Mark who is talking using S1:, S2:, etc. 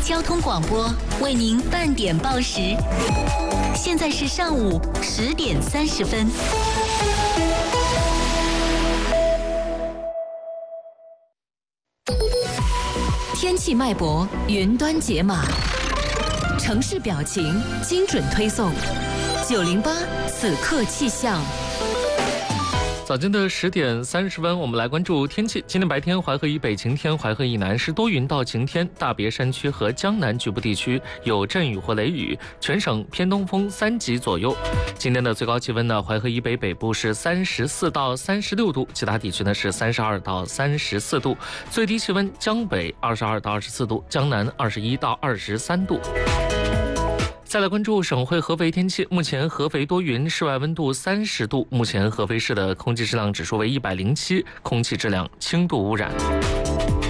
S1: 交通广播为您半点报时。现在是上午10点30分。天气脉搏，云端解码，城市表情，精准推送。908此刻气象。
S2: 早间的10点30分，我们来关注天气。今天白天，淮河以北晴天，淮河以南是多云到晴天，大别山区和江南局部地区有阵雨或雷雨，全省偏东风3级左右。今天的最高气温呢，淮河以北北部是34到36度，其他地区呢是32到34度，最低气温江北22到24度，江南21到23度。再来关注省会合肥天气，目前合肥多云，室外温度30度，目前合肥市的空气质量指数为107，空气质量轻度污染。